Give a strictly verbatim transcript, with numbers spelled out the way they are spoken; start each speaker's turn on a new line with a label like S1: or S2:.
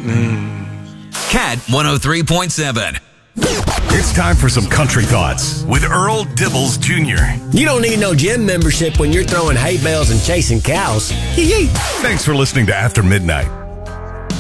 S1: Cat one oh three point seven.
S2: It's time for some country thoughts with Earl Dibbles Junior
S3: You don't need no gym membership when you're throwing hay bales and chasing cows. Yee-yee.
S2: Thanks for listening to After Midnight.